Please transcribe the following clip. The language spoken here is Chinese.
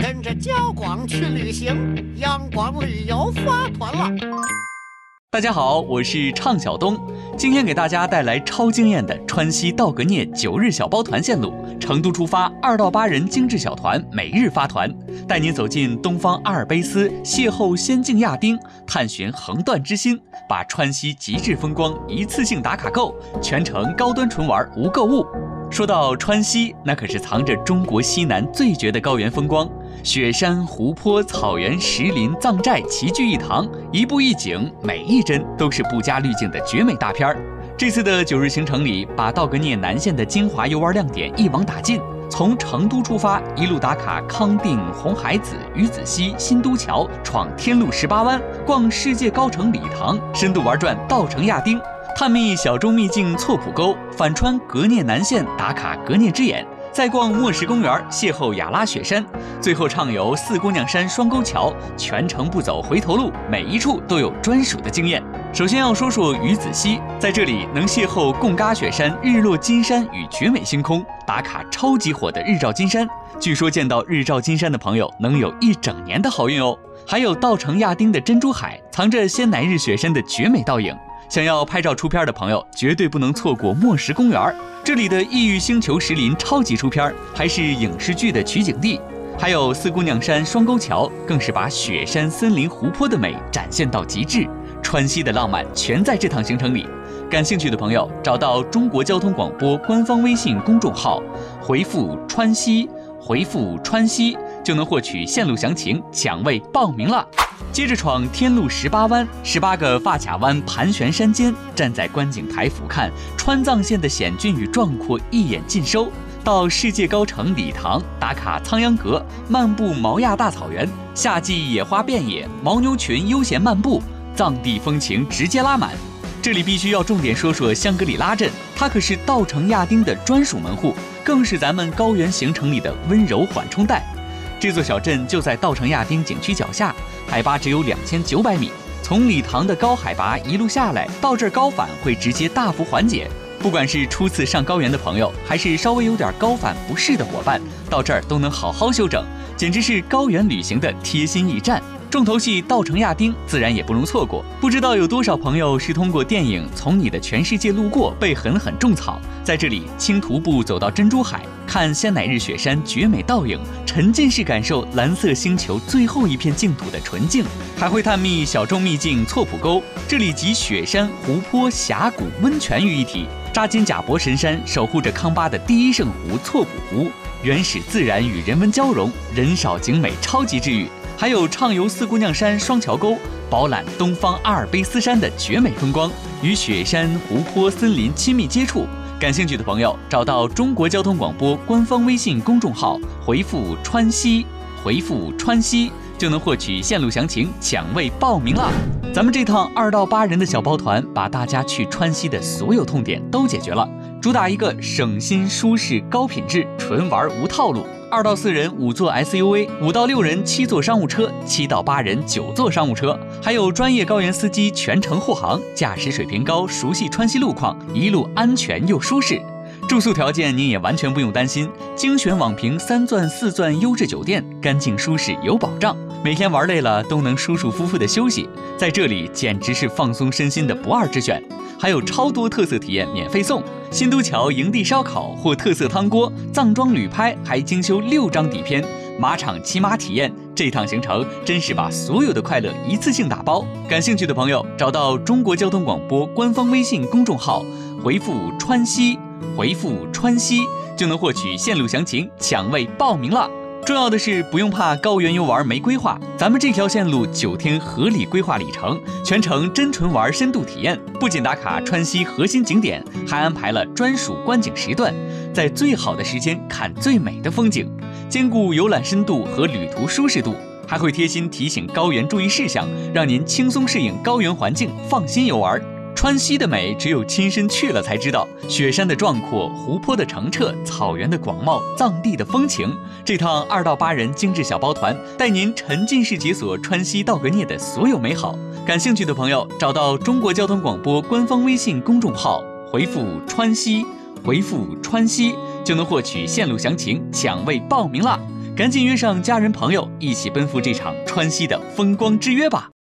跟着焦广去旅行，阳光旅游发团了。 大家好，我是畅晓东，今天给大家带来超惊艳的川西道格聂9日小包团线路，成都出发2到8人精致小团，每日发团，带您走进东方阿尔卑斯，邂逅仙境亚丁，探寻横断之心，把川西极致风光一次性打卡够，全程高端纯玩无购物。说到川西，那可是藏着中国西南最绝的高原风光，雪山、湖泊、草原、石林、藏寨齐聚一堂，一步一景，每一帧都是不加滤镜的绝美大片儿。这次的9日行程里，把道格聂南线的精华游玩亮点一网打尽，从成都出发，一路打卡康定、红海子、鱼子西、新都桥，闯天路18湾，逛世界高城礼堂，深度玩转稻城亚丁，探秘小众秘境错浦沟，反穿格聂南线打卡格聂之眼，再逛莫石公园，邂逅雅拉雪山，最后畅游四姑娘山双沟桥，全程不走回头路，每一处都有专属的惊艳。首先要说说鱼子西，在这里能邂逅贡嘎雪山、日落金山与绝美星空，打卡超级火的日照金山，据说见到日照金山的朋友能有1整年的好运哦。还有稻城亚丁的珍珠海，藏着仙乃日雪山的绝美倒影。想要拍照出片的朋友，绝对不能错过莫石公园，这里的异域星球石林超级出片，还是影视剧的取景地。还有四姑娘山双沟桥，更是把雪山、森林、湖泊的美展现到极致。川西的浪漫全在这趟行程里。感兴趣的朋友，找到中国交通广播官方微信公众号，回复川西，回复川西，就能获取线路详情，抢位报名了。接着闯天路18湾，18个发卡湾盘旋山间，站在观景台俯瞰川藏线的险峻与壮阔，一眼尽收。到世界高城礼堂打卡仓央阁，漫步毛亚大草原，夏季野花遍野，牦牛群悠闲漫步，藏地风情直接拉满。这里必须要重点说说香格里拉镇，它可是稻城亚丁的专属门户，更是咱们高原行程里的温柔缓冲带。这座小镇就在稻城亚丁景区脚下，海拔只有2900米，从礼堂的高海拔一路下来，到这儿高反会直接大幅缓解。不管是初次上高原的朋友，还是稍微有点高反不适的伙伴，到这儿都能好好休整，简直是高原旅行的贴心驿站。重头戏稻城亚丁自然也不容错过，不知道有多少朋友是通过电影《从你的全世界路过》被狠狠种草，在这里轻徒步走到珍珠海，看仙乃日雪山绝美倒影，沉浸式感受蓝色星球最后一片净土的纯净，还会探秘小众秘境错浦沟，这里集雪山、湖泊、峡谷、温泉于一体，扎金甲伯神山守护着康巴的第一圣湖错浦湖，原始自然与人文交融，人少景美，超级治愈。还有畅游四姑娘山双桥沟，饱览东方阿尔卑斯山的绝美风光，与雪山、湖泊、森林亲密接触。感兴趣的朋友，找到中国交通广播官方微信公众号，回复川西，回复川西，就能获取线路详情，抢位报名了。咱们这趟2到8人的小包团，把大家去川西的所有痛点都解决了，主打一个省心、舒适、高品质，纯玩无套路。2到4人5座 SUV，5到6人7座商务车，7到8人9座商务车，还有专业高原司机全程护航，驾驶水平高，熟悉川西路况，一路安全又舒适。住宿条件您也完全不用担心，精选网评3钻4钻优质酒店，干净舒适有保障，每天玩累了都能舒舒服服的休息，在这里简直是放松身心的不二之选。还有超多特色体验免费送，新都桥营地烧烤或特色汤锅，藏装旅拍还精修6张底片，马场骑马体验，这趟行程真是把所有的快乐一次性打包。感兴趣的朋友，找到中国交通广播官方微信公众号，回复川西，回复川西，就能获取线路详情，抢位报名了。重要的是不用怕高原游玩没规划，咱们这条线路9天合理规划里程，全程真纯玩深度体验，不仅打卡川西核心景点，还安排了专属观景时段，在最好的时间看最美的风景，兼顾游览深度和旅途舒适度，还会贴心提醒高原注意事项，让您轻松适应高原环境，放心游玩。川西的美只有亲身去了才知道，雪山的壮阔，湖泊的澄澈，草原的广袤，藏地的风情。这趟2到8人精致小包团，带您沉浸式解锁川西道格聂的所有美好。感兴趣的朋友，找到中国交通广播官方微信公众号，回复川西，回复川西，就能获取线路详情，抢位报名啦。 赶紧约上家人朋友，一起奔赴这场川西的风光之约吧！